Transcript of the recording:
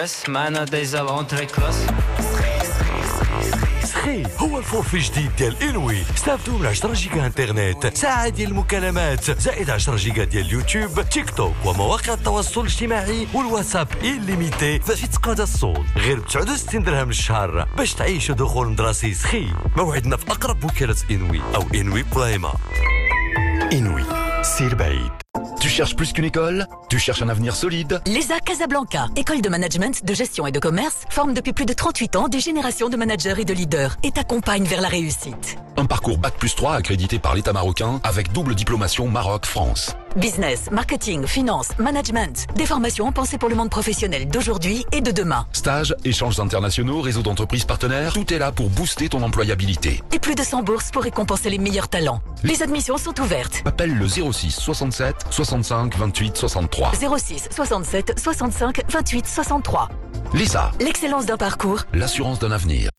معنا ديزل كلاس. سخي هو الفورفي الجديد ديال انوي. استافدوا من 10 جيجا انترنت، ساعة ديال المكالمات، زائد 10 جيجا ديال اليوتيوب، تيك توك ومواقع التواصل الاجتماعي والواتساب إليميتي باش يتقاضى الصوت غير ب 69 درهم للشهر باش تعيشوا دخول مدرسي سخي. موعدنا في أقرب وكالة انوي أو انوي برايما. انوي سير بعيد. Tu cherches plus qu'une école? Tu cherches un avenir solide? L'ESA Casablanca, école de management, de gestion et de commerce, forme depuis plus de 38 ans des générations de managers et de leaders et t'accompagne vers la réussite. Un parcours Bac+3 accrédité par l'État marocain avec double diplomation Maroc-France. Business, marketing, finance, management, des formations pensées pour le monde professionnel d'aujourd'hui et de demain. Stages, échanges internationaux, réseau d'entreprises partenaires, tout est là pour booster ton employabilité. Et plus de 100 bourses pour récompenser les meilleurs talents. Les admissions sont ouvertes. Appelle le 06 67 65 28 63. 06 67 65 28 63. L'ESA, L'excellence d'un parcours. l'assurance d'un avenir.